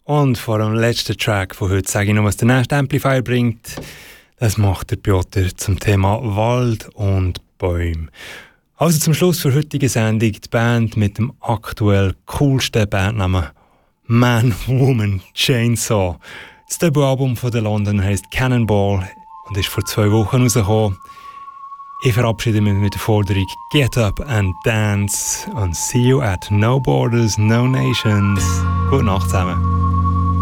Und vor dem letzten Track von heute sage ich noch, was der nächste Amplifier bringt. Das macht der Piotr zum Thema Wald und Bäume. Also zum Schluss für heutige Sendung die Band mit dem aktuell coolsten Bandnamen Man, Woman, Chainsaw. Das Debütalbum von der London heisst Cannonball und ist vor 2 Wochen rausgekommen. Ich verabschiede mich mit der Forderung Get up and dance and see you at No Borders, No Nations. Gute Nacht zusammen.